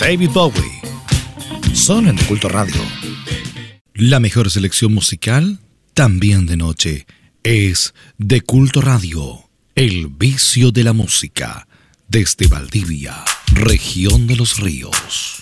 David Bowie. Solo en De Culto Radio. La mejor selección musical, también de noche, es De Culto Radio. El vicio de la música. Desde Valdivia, región de los ríos.